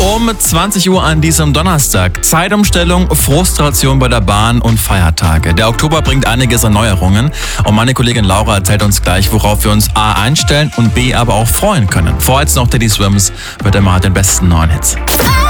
Um 20 Uhr an diesem Donnerstag. Zeitumstellung, Frustration bei der Bahn und Feiertage. Der Oktober bringt einiges an Neuerungen und meine Kollegin Laura erzählt uns gleich, worauf wir uns A einstellen und B aber auch freuen können. Vorher jetzt noch Teddy Swims mit immer den besten neuen Hits.